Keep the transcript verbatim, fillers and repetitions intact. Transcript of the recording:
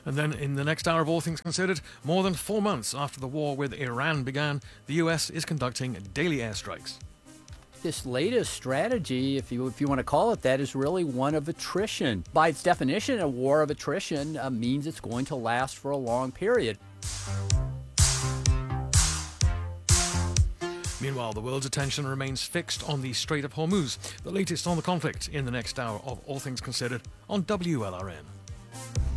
And then in the next hour of All Things Considered, more than four months after the war with Iran began, the U S is conducting daily airstrikes. This latest strategy, if you if you want to call it that, is really one of attrition. By its definition, a war of attrition uh, means it's going to last for a long period. Meanwhile, the world's attention remains fixed on the Strait of Hormuz, the latest on the conflict in the next hour of All Things Considered on W L R N.